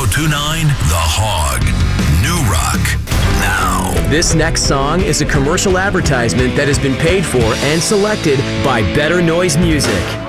1029 The Hog. New Rock. Now. This next song is a commercial advertisement that has been paid for and selected by Better Noise Music.